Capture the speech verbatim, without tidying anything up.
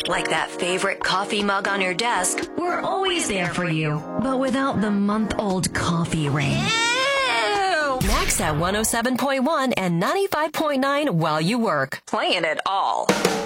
Like that favorite coffee mug on your desk. We're always there for you, but without the month-old coffee rain. Max at one oh seven point one and ninety-five point nine while you work. Playing it all.